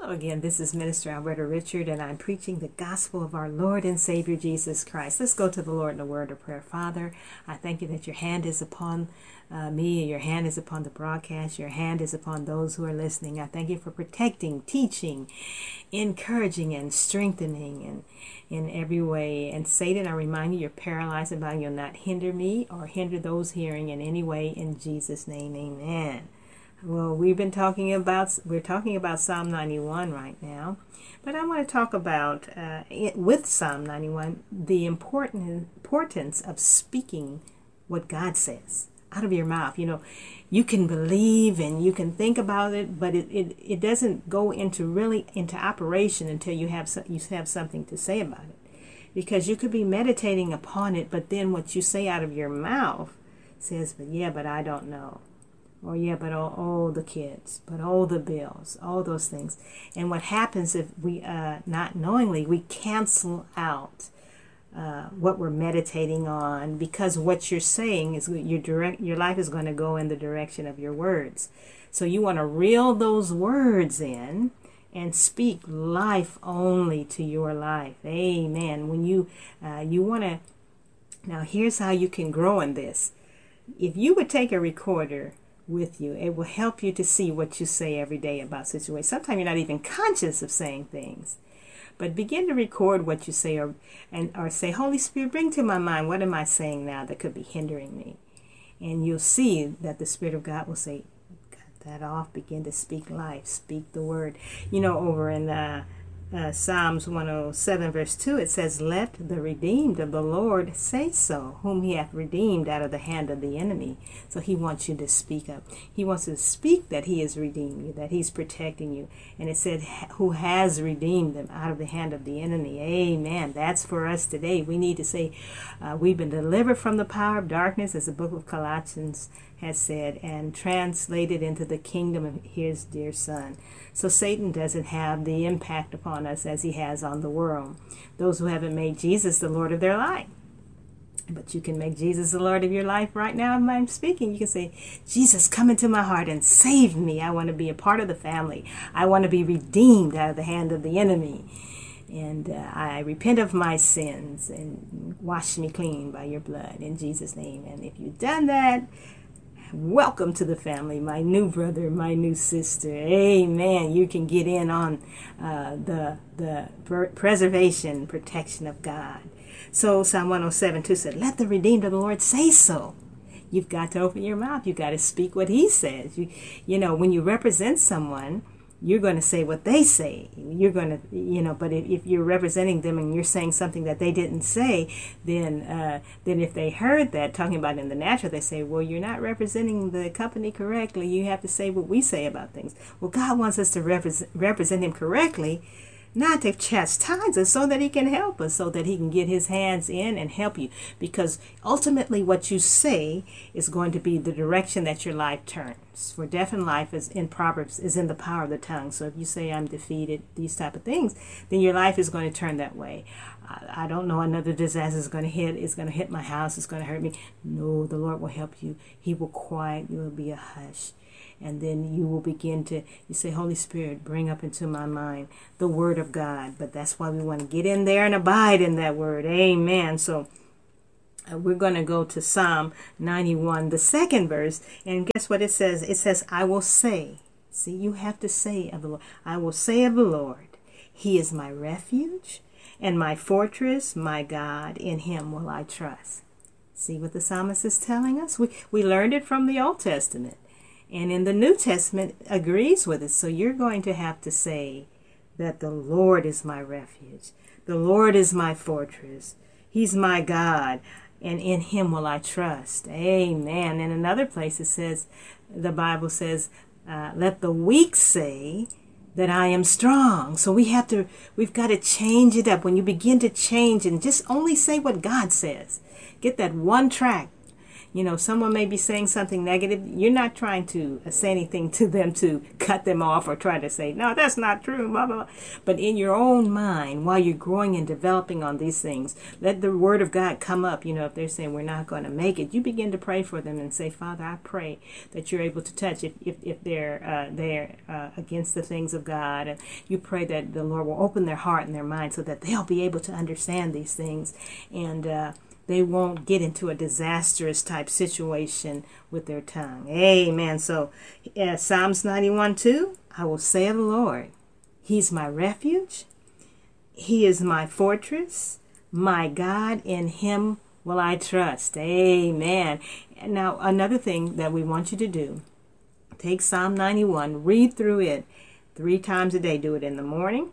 Again, this is Minister Alberta Richard, and I'm preaching the gospel of our Lord and Savior Jesus Christ. Let's go to the Lord in a word of prayer. Father, I thank you that your hand is upon me, your hand is upon the broadcast, your hand is upon those who are listening. I thank you for protecting, teaching, encouraging, and strengthening in every way. And Satan, I remind you, you're paralyzed and bound. You'll not hinder me or hinder those hearing in any way. In Jesus' name, amen. Well, we're talking about Psalm 91 right now, but I want to talk about, with Psalm 91, the importance of speaking what God says out of your mouth. You know, you can believe and you can think about it, but it doesn't go into operation until you have something to say about it. Because you could be meditating upon it, but then what you say out of your mouth says, but I don't know. Or but all the kids, but all the bills, all those things. And what happens if we, not knowingly, we cancel out what we're meditating on, because what you're saying is your life is going to go in the direction of your words. So you want to reel those words in and speak life only to your life. Amen. When you want to, now here's how you can grow in this. If you would take a recorder with you, it will help you to see what you say every day about situations. Sometimes you're not even conscious of saying things, but begin to record what you say, or say, Holy Spirit, bring to my mind, what am I saying now that could be hindering me? And you'll see that the Spirit of God will say, cut that off, begin to speak life, speak the word. You know, over in Psalms 107 verse 2, it says, let the redeemed of the Lord say so, whom he hath redeemed out of the hand of the enemy. So he wants you to speak up. He wants to speak that he has redeemed you, that he's protecting you. And it said, who has redeemed them out of the hand of the enemy. Amen. That's for us today. We need to say, we've been delivered from the power of darkness, as the book of Colossians has said, and translated into the kingdom of his dear Son. So Satan doesn't have the impact upon us as he has on the world. Those who haven't made Jesus the Lord of their life. But you can make Jesus the Lord of your life right now. As I'm speaking, you can say, Jesus, come into my heart and save me. I want to be a part of the family. I want to be redeemed out of the hand of the enemy. And I repent of my sins and wash me clean by your blood in Jesus' name. And if you've done that, welcome to the family, my new brother, my new sister. Amen. You can get in on the preservation, protection of God. So Psalm 107:2 said, let the redeemed of the Lord say so. You've got to open your mouth. You've got to speak what he says. You know, when you represent someone, you're going to say what they say. You're going to, but if you're representing them and you're saying something that they didn't say, then if they heard that, talking about in the natural, they say, well, you're not representing the company correctly. You have to say what we say about things. Well, God wants us to represent him correctly, not to chastise us, so that he can help us, so that he can get his hands in and help you. Because ultimately what you say is going to be the direction that your life turns. For death and life, is in Proverbs, is in the power of the tongue. So if you say, I'm defeated, these type of things, then your life is going to turn that way. I don't know, another disaster is going to hit. It's going to hit my house. It's going to hurt me. No, the Lord will help you. He will quiet you. It will be a hush. And then you will begin to, you say, Holy Spirit, bring up into my mind the word of God. But that's why we want to get in there and abide in that word. Amen. So we're going to go to Psalm 91, the second verse. And guess what it says? It says, I will say. See, you have to say of the Lord. I will say of the Lord, he is my refuge and my fortress, my God. In him will I trust. See what the psalmist is telling us? We learned it from the Old Testament. And in the New Testament agrees with it. So you're going to have to say that the Lord is my refuge. The Lord is my fortress. He's my God. And in him will I trust. Amen. In another place it says, the Bible says, let the weak say that I am strong. So we've got to change it up. When you begin to change and just only say what God says, get that one track. Someone may be saying something negative. You're not trying to say anything to them to cut them off or try to say, no, that's not true, blah, blah, blah. But in your own mind, while you're growing and developing on these things, let the word of God come up. If they're saying we're not going to make it, you begin to pray for them and say, Father, I pray that you're able to touch if they're against the things of God. And you pray that the Lord will open their heart and their mind so that they'll be able to understand these things. And they won't get into a disastrous type situation with their tongue. Amen. So Psalms 91:2, I will say of the Lord, He's my refuge. He is my fortress. My God, in Him will I trust. Amen. Now, another thing that we want you to do, take Psalm 91, read through it 3 times a day. Do it in the morning.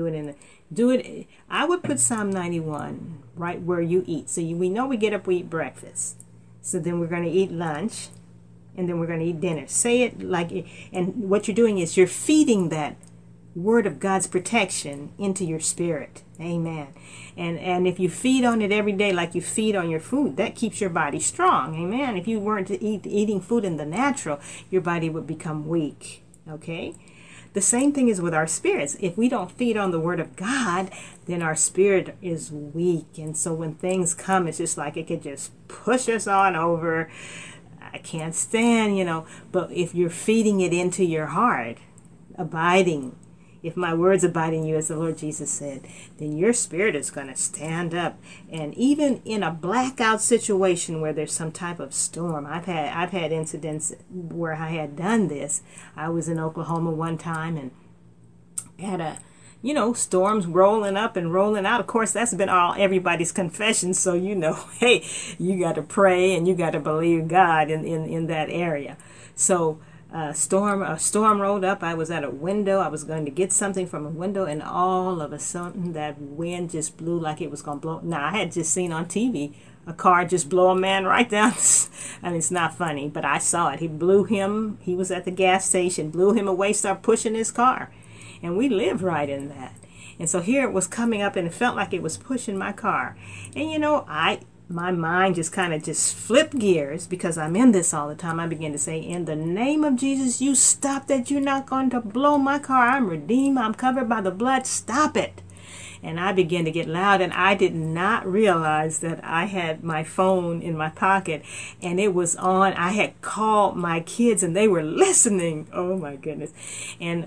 I would put Psalm 91 right where you eat. So we know we get up, we eat breakfast. So then we're going to eat lunch, and then we're going to eat dinner. Say it and what you're doing is you're feeding that word of God's protection into your spirit. Amen. And if you feed on it every day like you feed on your food, that keeps your body strong. Amen. If you weren't eating food in the natural, your body would become weak. Okay? The same thing is with our spirits. If we don't feed on the word of God, then our spirit is weak. And so when things come, it's just like it could just push us on over. I can't stand, But if you're feeding it into your heart, abiding, if my words abide in you, as the Lord Jesus said, then your spirit is going to stand up. And even in a blackout situation where there's some type of storm, I've had incidents where I had done this. I was in Oklahoma one time and had storms rolling up and rolling out. Of course, that's been everybody's confession. So, hey, you got to pray and you got to believe God in that area. So, a storm rolled up. I was at a window. I was going to get something from a window, and all of a sudden that wind just blew like it was going to blow. Now, I had just seen on TV a car just blow a man right down. I mean, it's not funny, but I saw it. He blew him. He was at the gas station, blew him away, started pushing his car. And we live right in that. And so here it was coming up, and it felt like it was pushing my car. And my mind just kind of flipped gears because I'm in this all the time. I began to say, in the name of Jesus, you stop that. You're not going to blow my car. I'm redeemed. I'm covered by the blood. Stop it. And I began to get loud, and I did not realize that I had my phone in my pocket and it was on. I had called my kids and they were listening. Oh my goodness. And,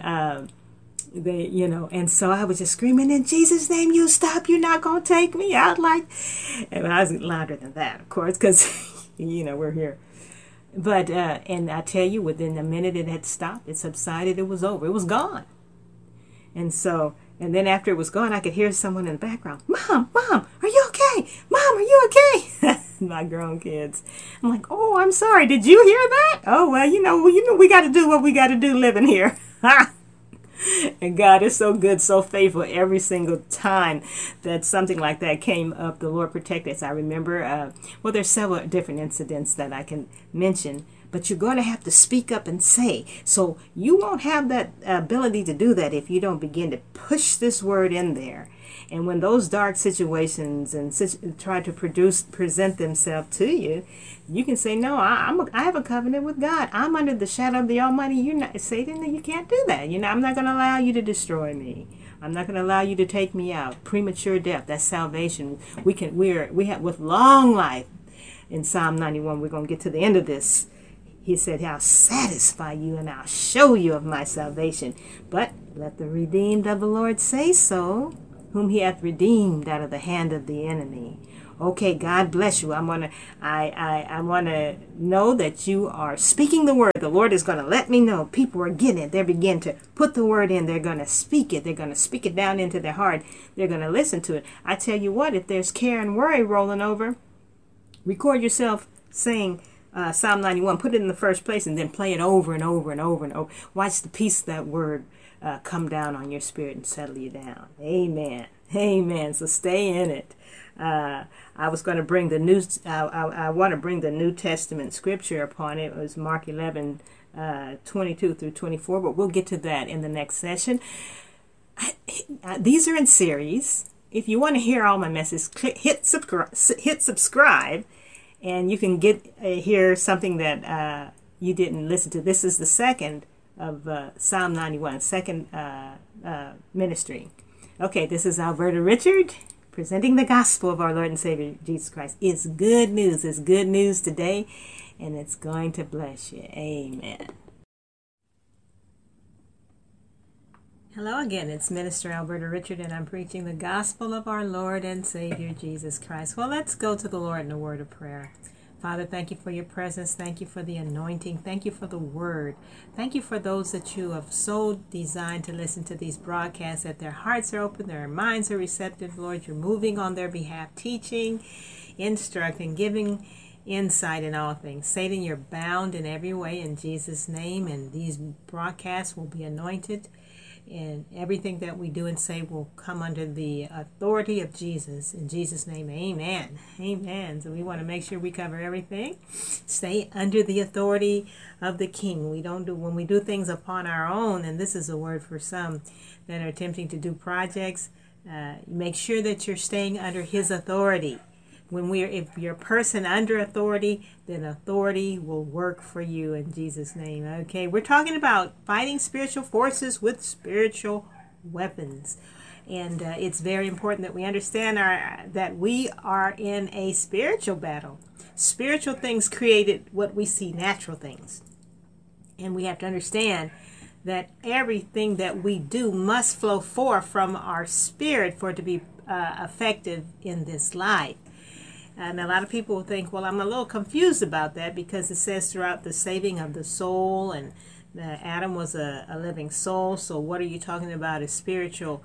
and so I was just screaming, in Jesus' name, you stop. You're not going to take me out and I was louder than that, of course, because, we're here. But, and I tell you, within a minute it had stopped. It subsided. It was over. It was gone. And then after it was gone, I could hear someone in the background, Mom, are you okay? Mom, are you okay? My grown kids. I'm like, oh, I'm sorry. Did you hear that? Oh, well, we got to do what we got to do living here. And God is so good, so faithful. Every single time that something like that came up, the Lord protected us. I remember, there's several different incidents that I can mention, but you're going to have to speak up and say. So you won't have that ability to do that if you don't begin to push this word in there. And when those dark situations try to present themselves to you, you can say, no, I have a covenant with God. I'm under the shadow of the Almighty. Satan, you can't do that. I'm not going to allow you to destroy me. I'm not going to allow you to take me out. Premature death, that's salvation. We have with long life. In Psalm 91, we're going to get to the end of this. He said, I'll satisfy you and I'll show you of my salvation. But let the redeemed of the Lord say so, whom he hath redeemed out of the hand of the enemy. Okay, God bless you. I want to know that you are speaking the word. The Lord is going to let me know. People are getting it. They begin to put the word in. They're going to speak it. They're going to speak it down into their heart. They're going to listen to it. I tell you what, if there's care and worry rolling over, record yourself saying Psalm 91. Put it in the first place and then play it over and over and over and over. Watch the peace of that word come down on your spirit and settle you down. Amen. Amen. So stay in it. I was going to bring I want to bring the New Testament scripture upon it. It was Mark 11, 22 through 24, but we'll get to that in the next session. These are in series. If you want to hear all my messages, hit subscribe And you can get hear something that you didn't listen to. This is the second of Psalm 91, second ministry. Okay, this is Alberta Richard presenting the gospel of our Lord and Savior Jesus Christ. It's good news. It's good news today, and it's going to bless you. Amen. Hello again, it's Minister Alberta Richard, and I'm preaching the gospel of our Lord and Savior Jesus Christ. Well, let's go to the Lord in a word of prayer. Father, thank you for your presence. Thank you for the anointing. Thank you for the word. Thank you for those that you have so designed to listen to these broadcasts, that their hearts are open, their minds are receptive. Lord, you're moving on their behalf, teaching, instructing, giving insight in all things. Satan, you're bound in every way in Jesus' name, and these broadcasts will be anointed. And everything that we do and say will come under the authority of Jesus. In Jesus' name, amen. Amen. So we want to make sure we cover everything. Stay under the authority of the King. When we do things upon our own, and this is a word for some that are attempting to do projects, make sure that you're staying under his authority. If you're a person under authority, then authority will work for you in Jesus' name. Okay, we're talking about fighting spiritual forces with spiritual weapons. And it's very important that we understand that we are in a spiritual battle. Spiritual things created what we see, natural things. And we have to understand that everything that we do must flow forth from our spirit for it to be effective in this life. And a lot of people will think, well, I'm a little confused about that, because it says throughout the saving of the soul, and Adam was a living soul. So what are you talking about? A spiritual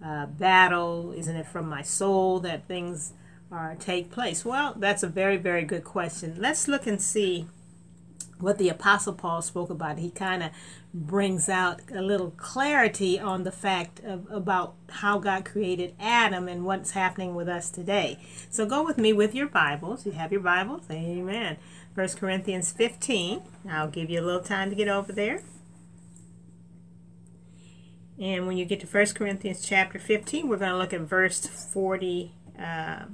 battle? Isn't it from my soul that things take place? Well, that's a very, very good question. Let's look and see what the Apostle Paul spoke about. He kind of brings out a little clarity on the fact about how God created Adam and what's happening with us today. So go with me with your Bibles. You have your Bibles? Amen. 1 Corinthians 15. I'll give you a little time to get over there. And when you get to 1 Corinthians chapter 15, we're going to look at verse 45.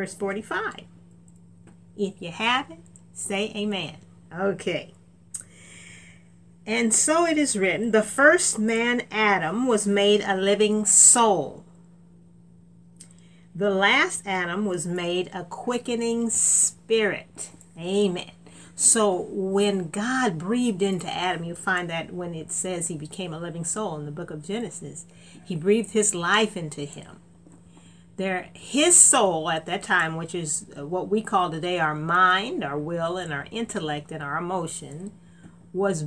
If you have it, say amen. Okay. And so it is written, the first man, Adam, was made a living soul. The last Adam was made a quickening spirit. Amen. So when God breathed into Adam, you find that when it says he became a living soul in the book of Genesis, he breathed his life into him. His soul at that time, which is what we call today our mind, our will, and our intellect and our emotion, was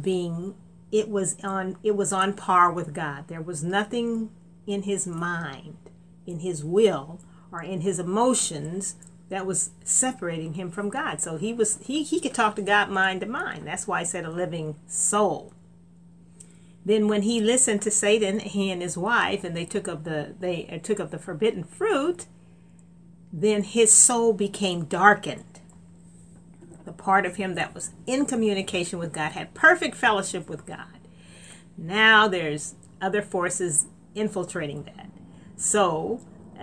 on par with God. There was nothing in his mind, in his will, or in his emotions that was separating him from God. So he could talk to God mind to mind. That's why I said a living soul. Then when he listened to Satan, he and his wife, and they took of the forbidden fruit, then his soul became darkened. The part of him that was in communication with God, had perfect fellowship with God. Now there's other forces infiltrating that. So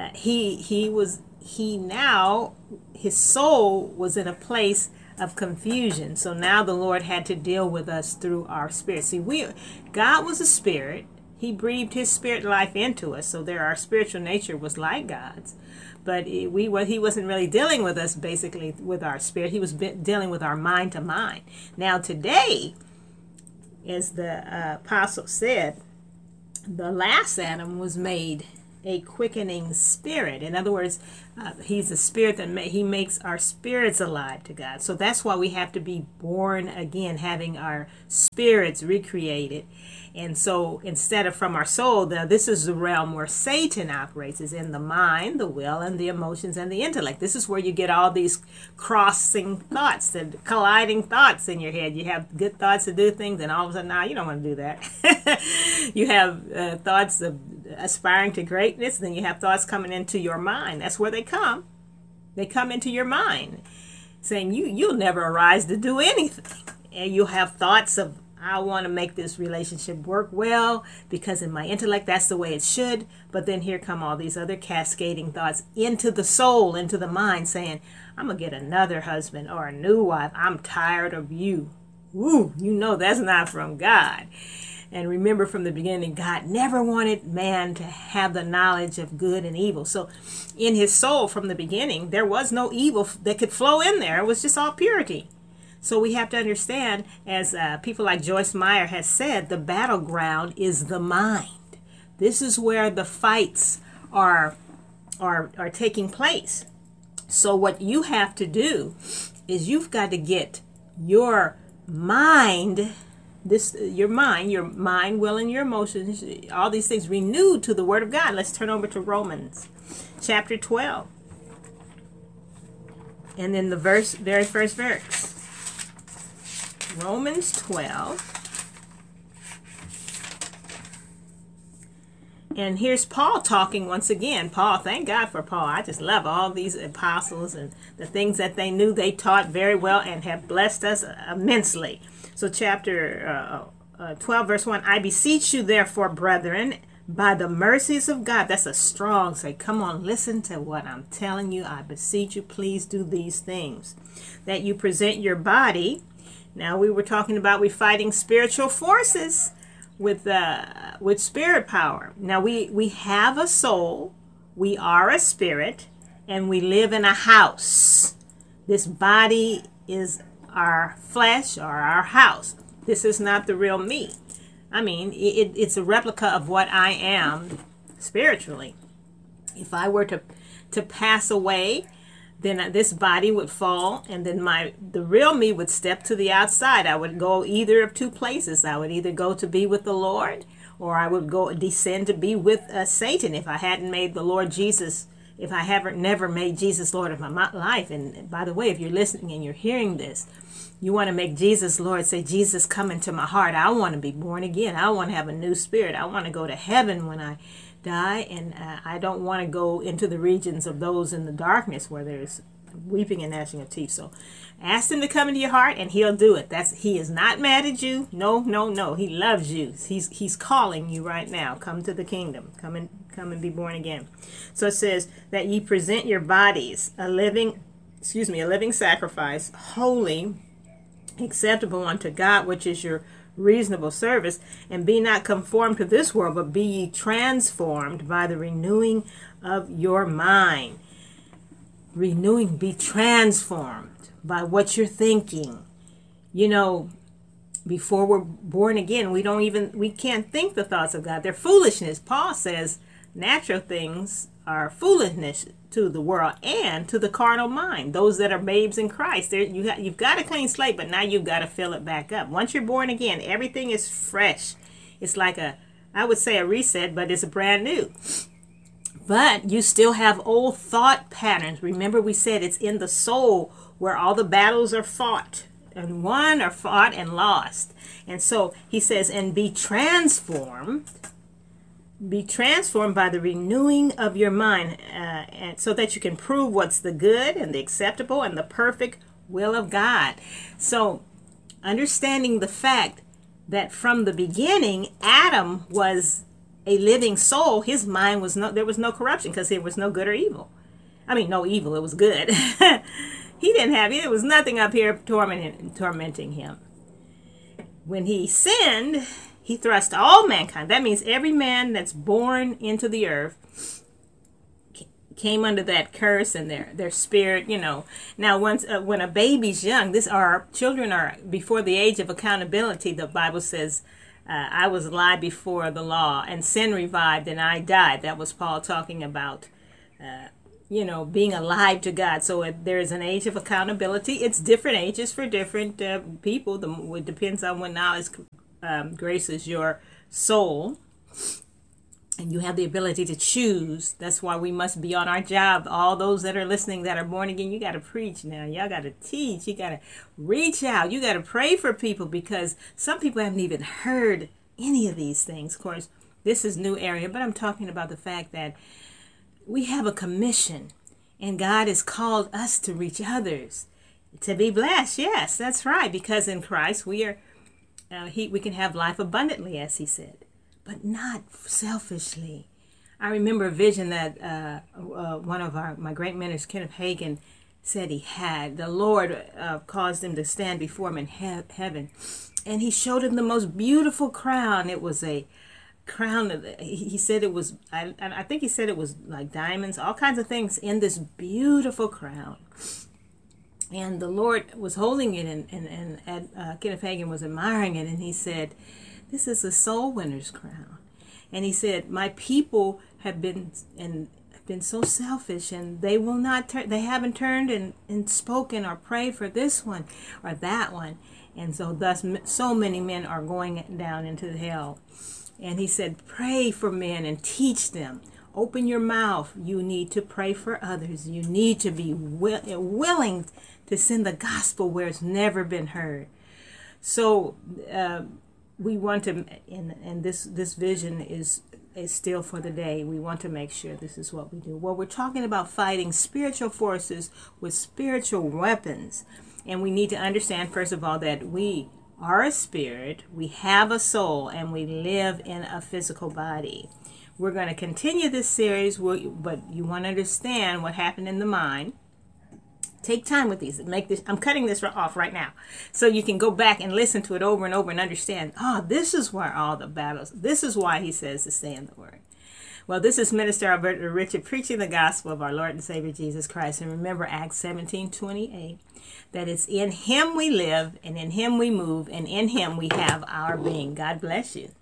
his soul was in a place of confusion. So now the Lord had to deal with us through our spirit. See, God was a spirit. He breathed his spirit life into us. So our spiritual nature was like God's. But he wasn't really dealing with us basically with our spirit. He was dealing with our mind to mind. Now today, as the apostle said, the last Adam was made a quickening spirit. In other words, he's a spirit that he makes our spirits alive to God. So that's why we have to be born again, having our spirits recreated. And so instead of from our soul, this is the realm where Satan operates, is in the mind, the will, and the emotions, and the intellect. This is where you get all these crossing thoughts and colliding thoughts in your head. You have good thoughts to do things, and all of a sudden, you don't want to do that. You have thoughts of aspiring to greatness, then you have thoughts coming into your mind. That's where they come. They come into your mind, saying you'll never arise to do anything. And you'll have thoughts of, I want to make this relationship work well because in my intellect, that's the way it should. But then here come all these other cascading thoughts into the soul, into the mind, saying, I'm going to get another husband or a new wife. I'm tired of you. Woo, you know that's not from God. And remember from the beginning, God never wanted man to have the knowledge of good and evil. So in his soul from the beginning, there was no evil that could flow in there. It was just all purity. So we have to understand, as people like Joyce Meyer has said, the battleground is the mind. This is where the fights are taking place. So what you have to do is you've got to get your mind, your mind, will, and your emotions, all these things renewed to the Word of God. Let's turn over to Romans chapter 12. And then the very first verse. Romans 12. And here's Paul talking once again. Paul, thank God for Paul. I just love all these apostles and the things that they knew. They taught very well and have blessed us immensely. So chapter 12, verse 1, I beseech you therefore, brethren, by the mercies of God. That's a strong say. Come on, listen to what I'm telling you. I beseech you, please do these things. That you present your body. Now we were talking about we fighting spiritual forces with spirit power. Now we have a soul, we are a spirit, and we live in a house. This body is our flesh or our house. This is not the real me. I mean, it's a replica of what I am spiritually. If I were to pass away, then this body would fall, and then the real me would step to the outside. I would go either of two places. I would either go to be with the Lord, or I would go descend to be with Satan if I hadn't made the Lord Jesus, if I haven't never made Jesus Lord of my life. And by the way, if you're listening and you're hearing this, you want to make Jesus Lord. Say, Jesus, come into my heart. I want to be born again. I want to have a new spirit. I want to go to heaven when I die, and I don't want to go into the regions of those in the darkness where there's weeping and gnashing of teeth. So ask him to come into your heart, and he'll do it. He is not mad at you. No. He loves you. He's calling you right now. Come to the kingdom. Come and be born again. So it says that ye present your bodies a living sacrifice, holy, acceptable unto God, which is your reasonable service. And be not conformed to this world, but be ye transformed by the renewing of your mind. Be transformed by what you're thinking. You know, before we're born again, we can't think the thoughts of God. They're foolishness. Paul says natural things are foolishness to the world and to the carnal mind. Those that are babes in Christ, you've got a clean slate, but now you've got to fill it back up. Once you're born again, everything is fresh. It's like I would say a reset, but it's a brand new. But you still have old thought patterns. Remember, we said it's in the soul where all the battles are fought, and won or fought and lost. And so he says, and be transformed by the renewing of your mind, and so that you can prove what's the good and the acceptable and the perfect will of God. So understanding the fact that from the beginning, Adam was a living soul. His mind there was no corruption because there was no good or evil. I mean, no evil, it was good. He didn't have it. There was nothing up here tormenting him. When he sinned, he thrust all mankind. That means every man that's born into the earth came under that curse, and their spirit, Now, when a baby's young, our children are before the age of accountability. The Bible says, I was alive before the law, and sin revived, and I died. That was Paul talking about, being alive to God. So there is an age of accountability. It's different ages for different people. It depends on when knowledge graces your soul, and you have the ability to choose. That's why we must be on our job. All those that are listening that are born again, you got to preach now. Y'all got to teach. You got to reach out. You got to pray for people, because some people haven't even heard any of these things. Of course, this is new area, but I'm talking about the fact that we have a commission, and God has called us to reach others, to be blessed. Yes, that's right, because in Christ we are we can have life abundantly, as he said, but not selfishly. I remember a vision that one of my great mentors, Kenneth Hagin, said he had. The Lord caused him to stand before him in heaven, and he showed him the most beautiful crown. It was a crown. He said it was, I think he said it was like diamonds, all kinds of things in this beautiful crown. And the Lord was holding it, and Kenneth Hagin was admiring it, and he said, "This is a soul winner's crown." And he said, "My people have been so selfish, and they will not turn. They haven't turned and spoken or prayed for this one or that one, and so thus so many men are going down into hell." And he said, "Pray for men and teach them. Open your mouth. You need to pray for others. You need to be willing to send the gospel where it's never been heard." So we want to, and this vision is still for the day. We want to make sure this is what we do. Well, we're talking about fighting spiritual forces with spiritual weapons. And we need to understand, first of all, that we are a spirit, we have a soul, and we live in a physical body. We're going to continue this series, but you want to understand what happened in the mind. Take time with these. I'm cutting this off right now, so you can go back and listen to it over and over and understand. This is where all the battles. This is why he says to stay in the Word. Well, this is Minister Alberta Richard preaching the gospel of our Lord and Savior Jesus Christ. And remember Acts 17:28, that it's in Him we live, and in Him we move, and in Him we have our being. God bless you.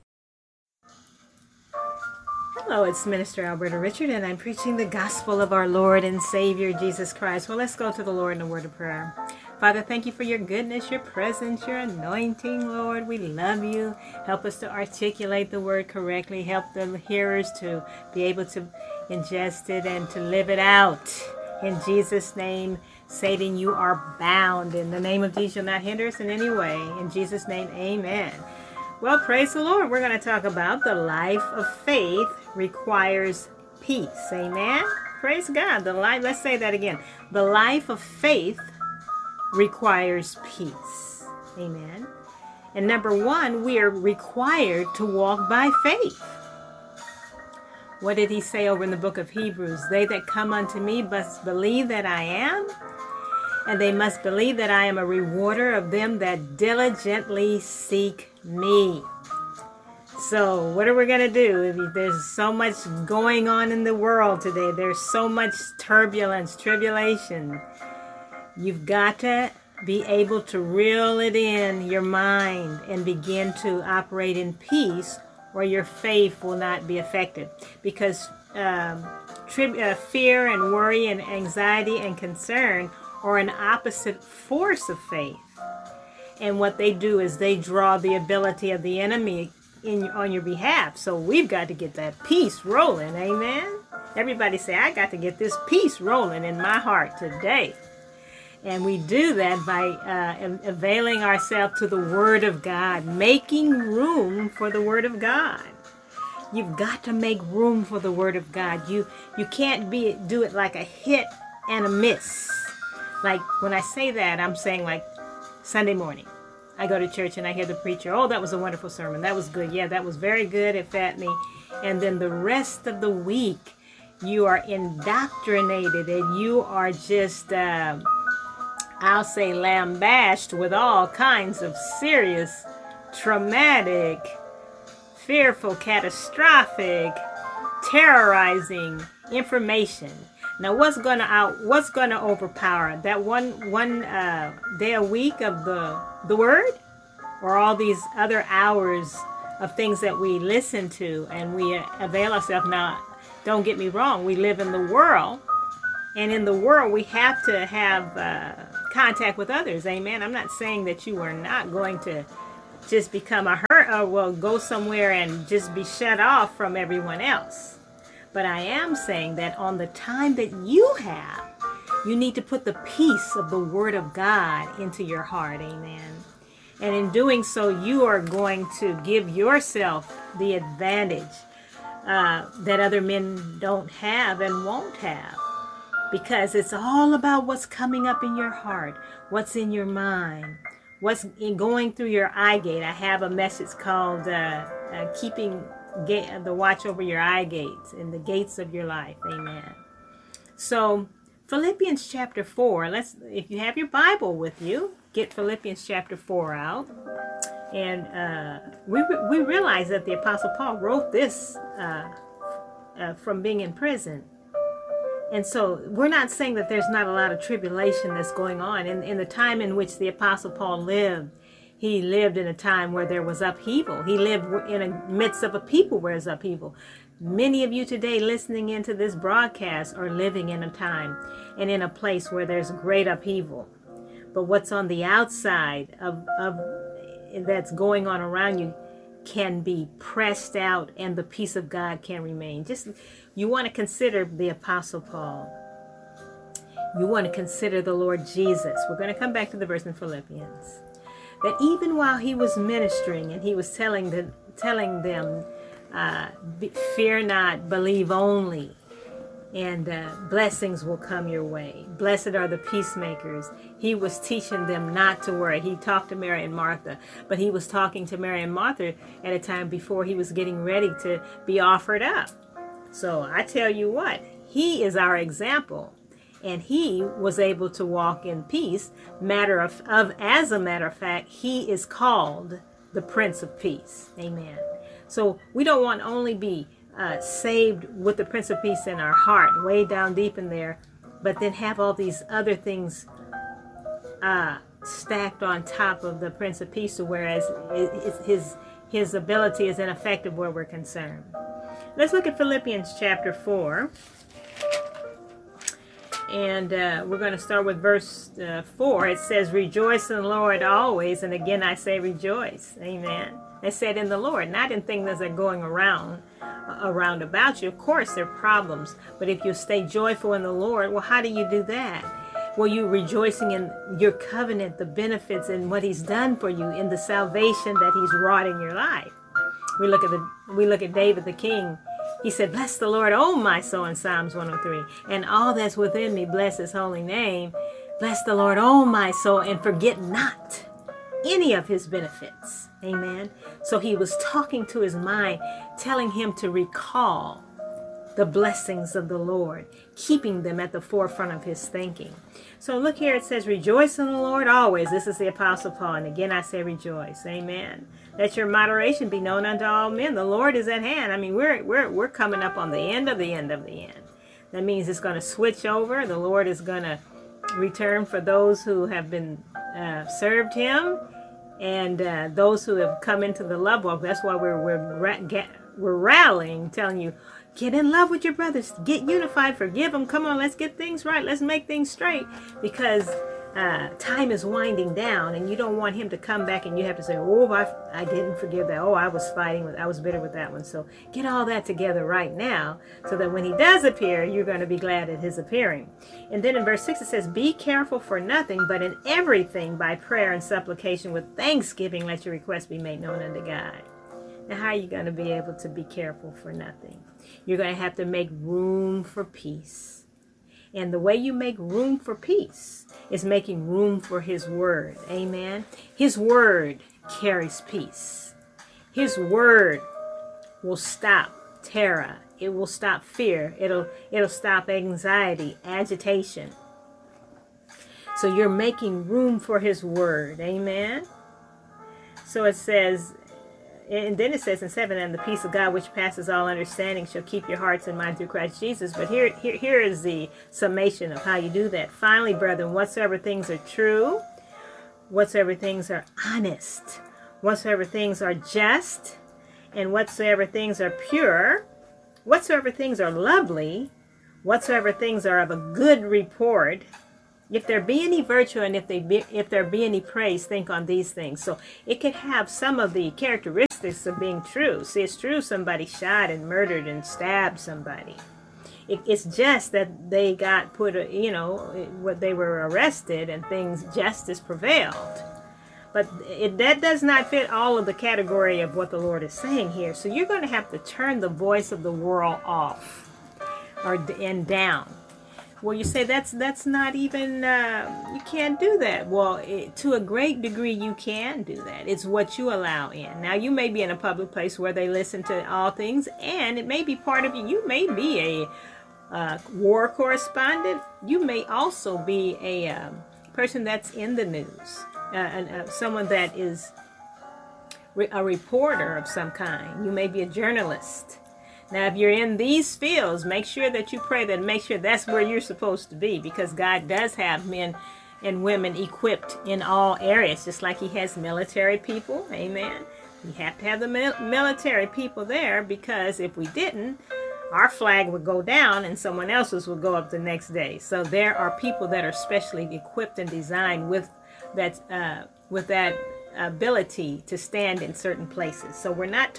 Hello, it's Minister Alberta Richard, and I'm preaching the gospel of our Lord and Savior Jesus Christ. Well, let's go to the Lord in a word of prayer. Father, thank you for your goodness, your presence, your anointing, Lord. We love you. Help us to articulate the word correctly. Help the hearers to be able to ingest it and to live it out. In Jesus' name, Satan, you are bound. In the name of Jesus, you'll not hinder us in any way. In Jesus' name, amen. Well, praise the Lord. We're going to talk about the life of faith requires peace. Amen. Praise God. Let's say that again. The life of faith requires peace. Amen. And number one, we are required to walk by faith. What did he say over in the book of Hebrews? They that come unto me must believe that I am, and they must believe that I am a rewarder of them that diligently seek me. So what are we going to do? There's so much going on in the world today. There's so much turbulence, tribulation. You've got to be able to reel it in your mind and begin to operate in peace, or your faith will not be affected. Because fear and worry and anxiety and concern are an opposite force of faith. And what they do is they draw the ability of the enemy on your behalf. So we've got to get that peace rolling. Amen. Everybody say, I got to get this peace rolling in my heart today. And we do that by availing ourselves to the Word of God, making room for the Word of God. You've got to make room for the Word of God. You can't do it like a hit and a miss. Like when I say that, I'm saying like Sunday morning. I go to church and I hear the preacher, oh, that was a wonderful sermon. That was good. Yeah, that was very good. It fed me. And then the rest of the week, you are indoctrinated and you are just, I'll say, lambasted with all kinds of serious, traumatic, fearful, catastrophic, terrorizing information. Now, what's gonna overpower that one day a week of the Word, or all these other hours of things that we listen to and we avail ourselves? Now, don't get me wrong, we live in the world, and in the world we have to have contact with others. Amen. I'm not saying that you are not going to just become go somewhere and just be shut off from everyone else. But I am saying that on the time that you have, you need to put the peace of the Word of God into your heart. Amen. And in doing so, you are going to give yourself the advantage that other men don't have and won't have. Because it's all about what's coming up in your heart, what's in your mind, what's going through your eye gate. I have a message called keeping the watch over your eye gates and the gates of your life. Amen. So Philippians chapter 4, if you have your Bible with you, get Philippians chapter 4 out. And we realize that the Apostle Paul wrote this from being in prison. And so we're not saying that there's not a lot of tribulation that's going on. In the time in which the Apostle Paul lived, he lived in a time where there was upheaval. He lived in the midst of a people where there's upheaval. Many of you today listening into this broadcast are living in a time and in a place where there's great upheaval. But what's on the outside of that's going on around you can be pressed out, and the peace of God can remain. You want to consider the Apostle Paul. You want to consider the Lord Jesus. We're going to come back to the verse in Philippians. That even while he was ministering and he was telling them, fear not, believe only, and blessings will come your way. Blessed are the peacemakers. He was teaching them not to worry. He talked to Mary and Martha, but he was talking to Mary and Martha at a time before he was getting ready to be offered up. So I tell you what, he is our example, and he was able to walk in peace. As a matter of fact, he is called the Prince of Peace. Amen. So we don't want to only be saved with the Prince of Peace in our heart, way down deep in there, but then have all these other things stacked on top of the Prince of Peace, whereas his ability is ineffective where we're concerned. Let's look at Philippians chapter 4. And we're going to start with verse 4. It says, rejoice in the Lord always. And again, I say rejoice. Amen. I said in the Lord, not in things that are going around about you. Of course, there are problems. But if you stay joyful in the Lord, well, how do you do that? Well, you're rejoicing in your covenant, the benefits, and what he's done for you, in the salvation that he's wrought in your life. We look at David the king. He said, bless the Lord, oh my soul, in Psalms 103. And all that's within me, bless his holy name. Bless the Lord, oh my soul, and forget not any of his benefits. Amen. So he was talking to his mind, telling him to recall the blessings of the Lord, keeping them at the forefront of his thinking. So look here, it says, rejoice in the Lord always. This is the Apostle Paul. And again, I say rejoice. Amen. Let your moderation be known unto all men. The Lord is at hand. I mean, we're coming up on the end of the end of the end. That means it's going to switch over. The Lord is going to return for those who have been served him, and those who have come into the love walk. That's why we're rallying, telling you, get in love with your brothers, get unified, forgive them. Come on, let's get things right. Let's make things straight, because time is winding down, and you don't want him to come back and you have to say, oh, I didn't forgive that. Oh, I was bitter with that one. So get all that together right now, so that when he does appear, you're going to be glad at his appearing. And then in verse 6 it says, be careful for nothing, but in everything by prayer and supplication with thanksgiving let your requests be made known unto God. Now, how are you going to be able to be careful for nothing? You're going to have to make room for peace. And the way you make room for peace is making room for his word. Amen. His word carries peace. His word will stop terror. It will stop fear. It'll stop anxiety, agitation. So you're making room for his word. Amen. So it says, and then it says in 7, and the peace of God which passes all understanding shall keep your hearts and minds through Christ Jesus. But here is the summation of how you do that. Finally, brethren, whatsoever things are true, whatsoever things are honest, whatsoever things are just, and whatsoever things are pure, whatsoever things are lovely, whatsoever things are of a good report, if there be any virtue and if there be any praise, think on these things. So it could have some of the characteristics of being true. See, it's true somebody shot and murdered and stabbed somebody. It's just that they got what they were arrested and justice prevailed. But that does not fit all of the category of what the Lord is saying here. So you're going to have to turn the voice of the world off and down. Well, you say that's not even, you can't do that. Well, to a great degree, you can do that. It's what you allow in. Now, you may be in a public place where they listen to all things, and it may be part of you. You may be a war correspondent. You may also be a person that's in the news, someone that is a reporter of some kind. You may be a journalist. Now, if you're in these fields, make sure that you pray that, make sure that's where you're supposed to be, because God does have men and women equipped in all areas, just like he has military people. Amen. We have to have the military people there, because if we didn't, our flag would go down and someone else's would go up the next day. So there are people that are specially equipped and designed with that ability to stand in certain places. So we're not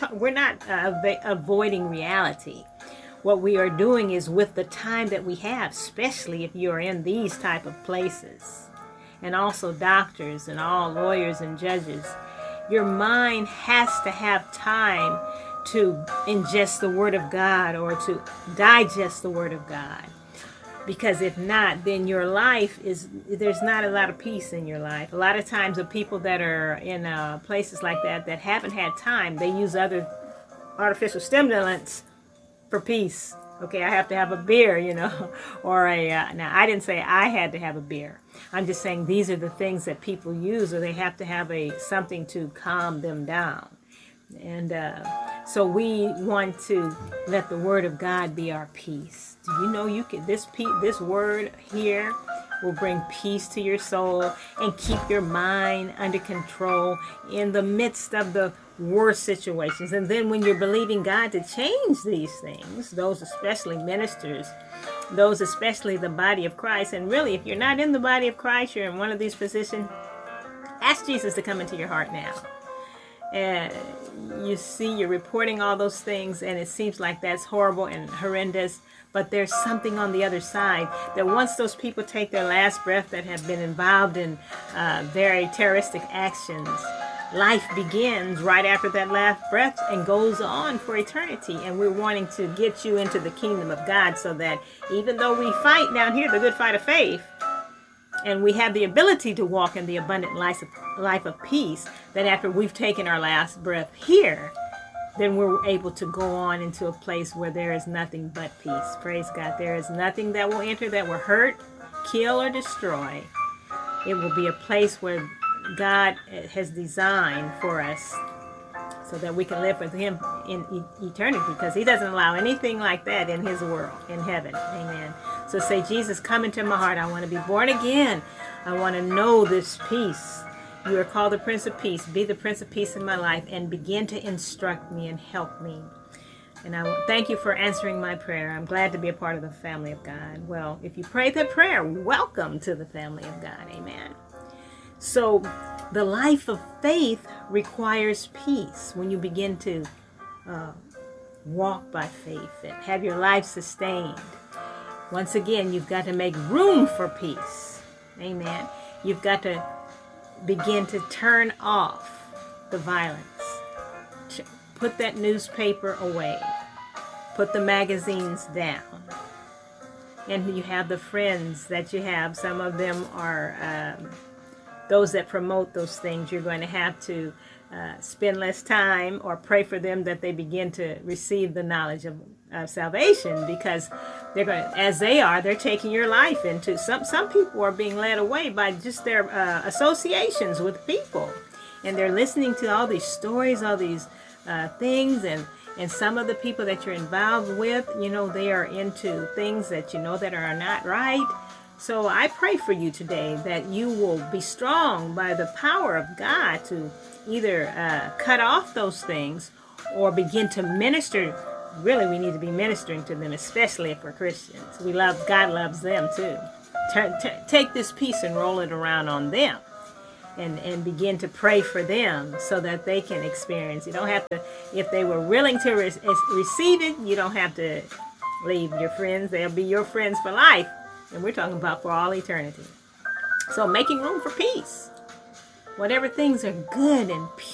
avoiding reality. What we are doing is, with the time that we have, especially if you're in these type of places, and also doctors and all lawyers and judges, your mind has to have time to ingest the Word of God, or to digest the Word of God. Because if not, then your life there's not a lot of peace in your life. A lot of times the people that are in places like that haven't had time, they use other artificial stimulants for peace. Okay, I have to have a beer, or now I didn't say I had to have a beer. I'm just saying these are the things that people use, or they have to have something to calm them down. And so we want to let the Word of God be our peace. Do you know this word here will bring peace to your soul and keep your mind under control in the midst of the worst situations. And then when you're believing God to change these things, those especially ministers, those especially the body of Christ, and really if you're not in the body of Christ, you're in one of these positions, ask Jesus to come into your heart now. And you see, you're reporting all those things, and it seems like that's horrible and horrendous. But there's something on the other side, that once those people take their last breath that have been involved in very terroristic actions, life begins right after that last breath and goes on for eternity. And we're wanting to get you into the kingdom of God, so that even though we fight down here the good fight of faith, and we have the ability to walk in the abundant life of peace, that after we've taken our last breath here, then we're able to go on into a place where there is nothing but peace. Praise God. There is nothing that will enter that will hurt, kill, or destroy. It will be a place where God has designed for us, so that we can live with him in eternity, because he doesn't allow anything like that in his world, in heaven. Amen. So say, Jesus, come into my heart. I want to be born again. I want to know this peace. You are called the Prince of Peace. Be the Prince of Peace in my life, and begin to instruct me and help me. And I thank you for answering my prayer. I'm glad to be a part of the family of God. Well, if you prayed that prayer, welcome to the family of God. Amen. So the life of faith requires peace. When you begin to walk by faith and have your life sustained, once again, you've got to make room for peace. Amen. You've got to begin to turn off the violence. Put that newspaper away. Put the magazines down. And you have the friends that you have. Some of them are those that promote those things. You're going to have to spend less time, or pray for them that they begin to receive the knowledge of salvation, because they're going to, they're taking your life into some people are being led away by just their associations with people, and they're listening to all these stories, all these things, and some of the people that you're involved with, they are into things that that are not right. So I pray for you today that you will be strong by the power of God to either cut off those things, or begin to minister. Really, we need to be ministering to them, especially if we're Christians. God loves them too. Take this peace and roll it around on them, and begin to pray for them, so that they can experience. You don't have to, if they were willing to receive it, you don't have to leave your friends. They'll be your friends for life. And we're talking about for all eternity. So making room for peace. Whatever things are good and